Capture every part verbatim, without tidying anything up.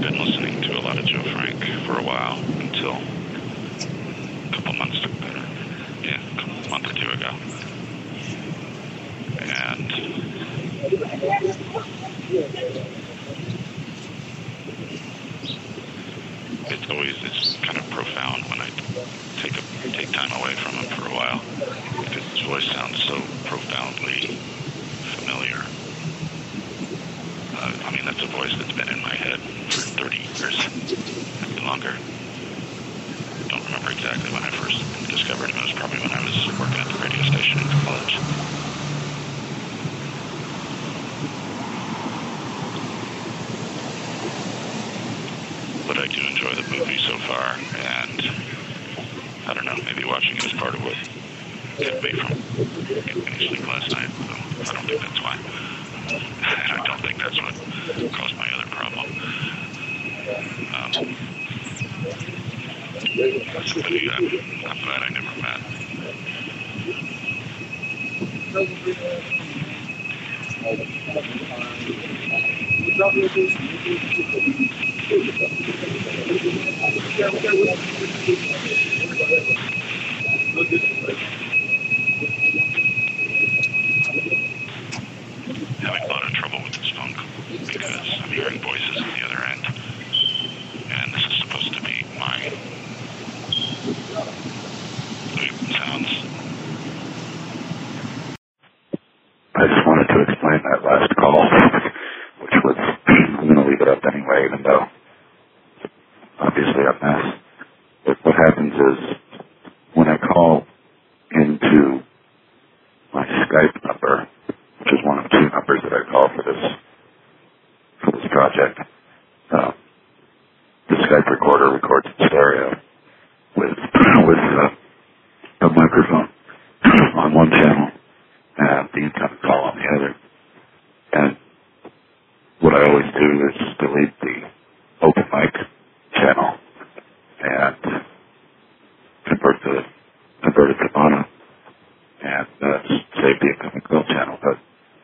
been listening to a lot of Joe Frank for a while until a couple months, uh, yeah, a couple, month or two ago. And it's always, it's kind of profound when I take a, take time away from him for a while, because his voice sounds so profoundly familiar. Uh, I mean, that's a voice that's been in my head for thirty years, maybe longer. I don't remember exactly when I first discovered him. It was probably when I was working at the radio station in college. But I do enjoy the movie so far, and I don't know, maybe watching it is part of what kept me from getting any sleep last night, so I don't think that's why. And I don't think that's what caused my other problem. Um, somebody I'm, I'm glad I never met. Having a lot of trouble with this phone call because I'm hearing voices at the other end, and this is supposed to be my sounds. I just wanted to explain that last call, which was, I'm going to leave it up anyway, even though it's obviously a mess. But what happens is, when I call into my Skype number, which is one of two numbers that I call for this for this project, uh, the Skype recorder records in stereo with with uh, a microphone on one channel and the incoming call on the other. And what I always do is delete the open mic channel and convert the convert it to mono and uh, save the incoming call channel. But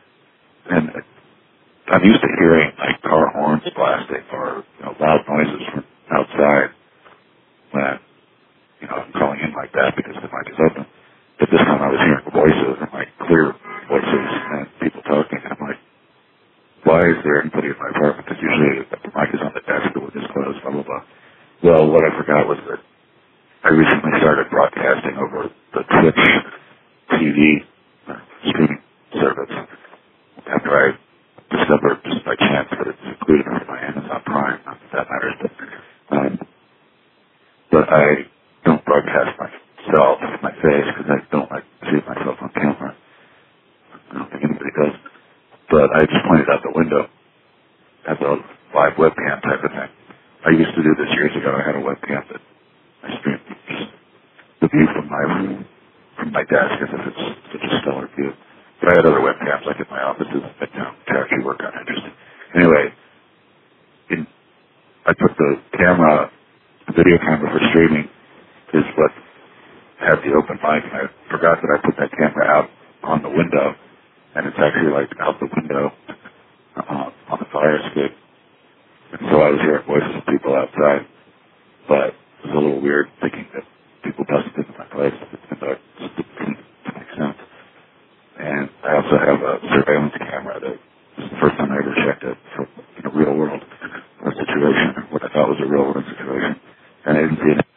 and I'm used to hearing like car horns blasting or, you know, loud noises from outside when, you know, I'm calling in like that because the mic is open. But this time I was hearing voices and like clear voices and people talking, and I'm like, why is there anybody in my apartment? Because usually the mic is on the desk, the window is closed, blah, blah, blah. Well, what I forgot was that I recently started broadcasting over the Twitch T V uh, streaming service after I discovered just by chance that it's included in my Amazon Prime. Not that that matters, but, um, but I don't broadcast myself, my face, because I don't like to see myself on camera. I don't think anybody does. But I just pointed out the window as a live webcam type of thing. I used to do this years ago. I had a webcam that I streamed just the view from my from my desk as if it's such a stellar view. But I had other webcams, like at my offices in Midtown, to actually work on interesting. Anyway, in, I put the camera, the video camera for streaming is what had the open mic, and I forgot that I put that camera out on the window, and it's actually like out the window uh, on the fire escape. And so I was hearing voices of people outside, but it was a little weird thinking that people busted into my place, even though it didn't make sense. And I also have a surveillance camera that was the first time I ever checked it for, in a real world a situation, what I thought was a real world situation. And I didn't see it.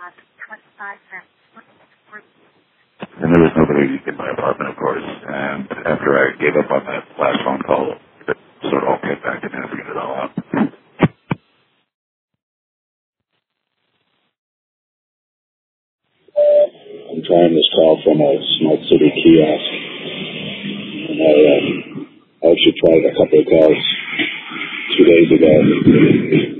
And there was nobody in my apartment, of course. And after I gave up on that last phone call, it sort of all came back to me. I figured it all out. I'm trying this call from a Smart City kiosk. And I, um, I actually tried a couple of calls two days ago.